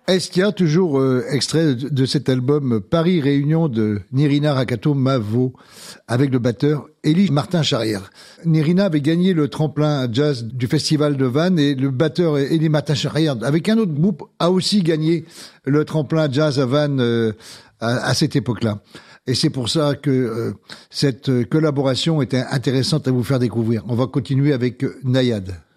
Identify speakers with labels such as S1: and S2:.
S1: Estia, toujours extrait de cet album Paris Réunion de Nirina Rakato Mavo avec le batteur Élie Martin Charrière. Nirina avait gagné le tremplin jazz du festival de Vannes et le batteur Élie Martin Charrière avec un autre groupe a aussi gagné le tremplin jazz à Vannes à cette époque-là. Et c'est pour ça que cette collaboration était intéressante à vous faire découvrir. On va continuer avec Nayad.